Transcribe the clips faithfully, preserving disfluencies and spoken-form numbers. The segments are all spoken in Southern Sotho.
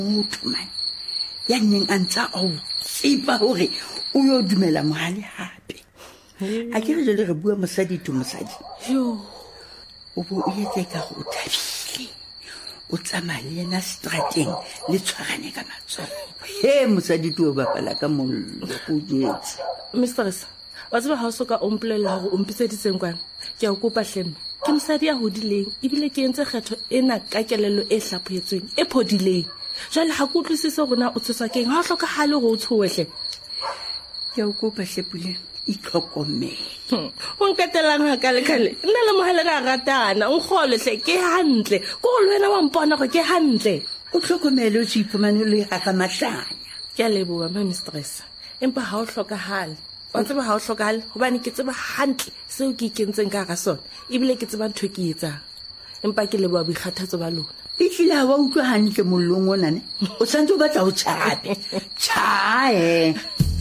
motho man ya neng a ntsa o tsipa hore o yo dumela mohale hape a ke re le re bua mosadi to mosadi yo o bo o yetse ka go thabile o tsamaya le na strateng le tshwarane ka matsogo he mosadi to ba pala ka mollo go jetse mistress wa tseba ha o soka o mpolella hore o mpiseditseng kwana ke a kopa hlemme ke mosadi ya hodileng ebile ke entse kgetho ena ka kelello e hlaphoetsweng e phodileng jwale ha ke utlwisise hore na o tshoswa keng ha o hlokahale hore o tshowehle ke a kopa Hlepole itlhokomele o nkatelang ha kale kale nna le mohale ra ratana o nkgole hle ke hantle ko le wena wa mpona go ke hantle o tlhokomele o tsipomane le ga ka mahlanya ke a leboha ma mistress empa ha o hlokahale wa tseba ha o hlokahale hobane ke tseba hantle seo ke ikentseng ka ga sona ebile ke tseba ntho ke etsa empa ke leboha boikgathatso ba lona e tlile wa utlwa hantle mollong ona ne o santse o batla o tshabe tshae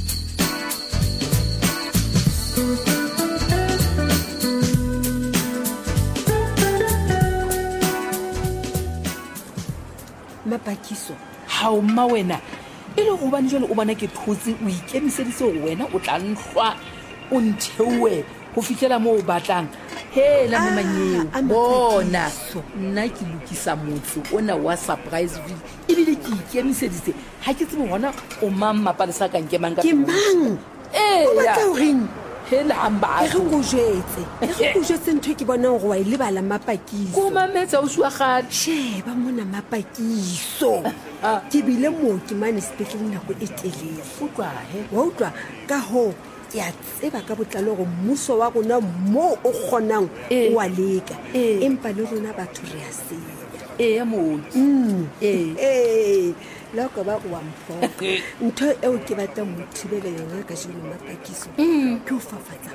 Mapakiso ha o mma wena e le go bane jole o bona ke thotse o ikemiseditse go wena o tla nhlwa o nthewe go fitlela mo o batlang he la memanyeo bona nna ke lokisa motse ona wa Surpriseville ebile ke ikemiseditse ha ke tsebe gona o mang mapalesa ka nkemang ka ke mang eh o batla o reng hela amba e re go jetse e re go jetse ntwe ke bona go wa ile bala Mapakiso go mametsa o swa ga sheba mona Mapakiso ke bile mo ke mane spetleng nako e telele utlwa he wa utlwa ka ho ke a tseba ka botlalo go mmuso wa rona mo o kgonang o wa leka empa le rona batho re a senya e mo eh eh la ka ba wa mpho ntho eo ke batla mo thibela yona ka jeno Mapakiso ke o fafatsa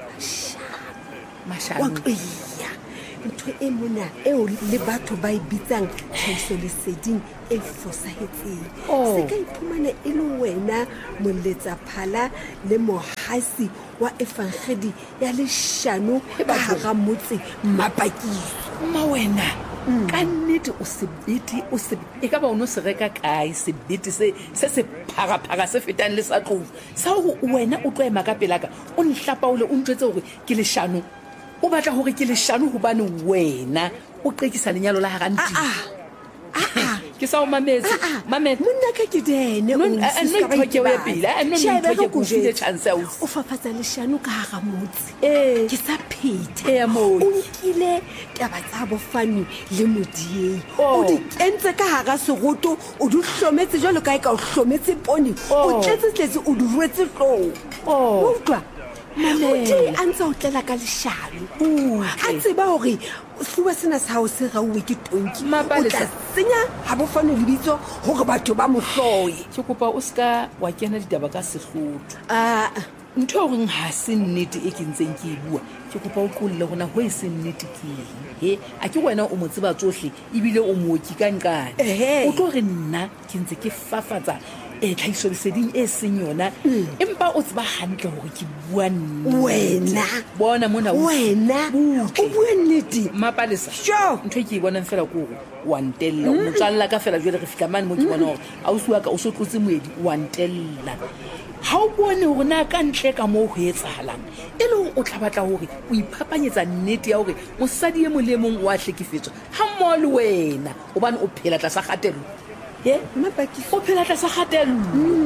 mashano wa iya ntho e mona eo le batho ba ibitsang tlhahiso leseding e fosahetseng se ka iphumana e le wena moletsa phala le mohasi wa efangedi ya leshano ka hara motse Mapakiso ma wena ka nnete o sebete o se e ka ba o no se reka kae sebete se se se phara phara se fetang le sa tlou sa go wena o tloema ka pelaka o nhlapa o le o ntwetse hore ke leshano o batla hore ke leshano hobane wena o qekisa lenyalo la ha ntse ah ke sa o mametse mametse monna ka ke dene o nna ke ke we pila nna ke ke go file chance o o fafatsa leshano ka hara motse eh ke sa phete e mo o nkile taba tsa bofani le modieng o di kentse ka hara seroto o di hlometse jalo ka ka o hlometse poni o tletse tletse o di ruetse tlou o utlwa mane a ntse o tlela ka leshano a tseba hore fuwa sena sa o se rauwe ke tonki o tla senya ha bofane lebitso hore batho ba mohloye ke kopa o ska wa kena ditaba ka sehlotho a ntho reng ha se nnete e ke ntseng ke e bua ke kopa o qolle gona ho e se nnete ke he a ke wena o mo tseba tsohle ebile o mooki ka nkane o tlo re nna ke ntse ke fafatsa e tlhahiso leseding e seng yona empa o tseba hantle hore ke bua wena bona mona wena o bua nnete mapalesa sure ntho ke bona fela ko wa ntella o motsalla ka fela jwale re fihla mane mo ke bona hore a o suwa ka o so tlotse moedi wa ntella ha o bone hore na ka ntle ka mo ho etsahalang e le o tla batla hore o iphapanyetsa nnete ya hore mosadi e molemong wa hlekefetswa ha mo le wena hobane o phela tla sa kgatelo ye Mapakiso o phela tla sa kgatelo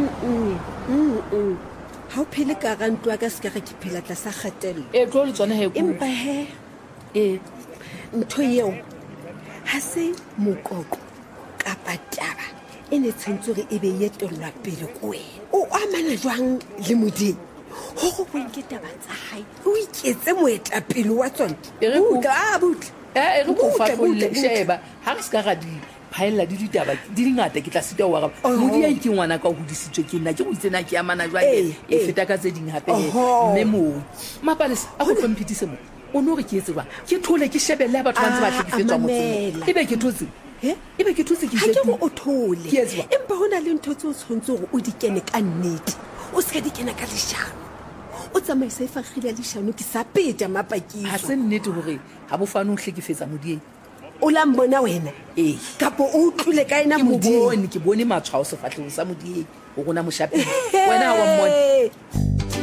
ha o phele ka ga ntwa ka se ka ke phela tla sa kgatelo e tlo le tsona he empa he e ntho yeo ha se mokoko ka pataba e ne tshentse re e be yetellwa pele ko wena o amana jwang le modimo ho go bwenke taba tsa hae o iketse moetapele wa tsona butla a butla e re go fa le sheba ha re ska ga di phaella di ditaba di dingata ke tla sita wa ga modi ya ke ngwana ka ho disitswe ke nna ke go tsena ke amana jwang e feta ka tse ding hape mme mo mapalesa a go tlomphitise mo o no re ke etse ba ke thole ke shebelle batho ba ntse ba hlekefetswa motseng ebe ke thotse ebe ke thotse ke ha ke go o thole empa hona le ntho tse o tshwantse gore o di kene ka nnete o se ka di kena ka leshano o tsamaisa e fagile leshano ke sa peta Mapakiso ha se nnete hore ha bofane o hlekefetsa modieng o la mbona wena ee kapo o utlwile ka ena ke mo Modieng? bone ke bone matshwao sefatlhego sa Modieng o gona moshapedi wena wa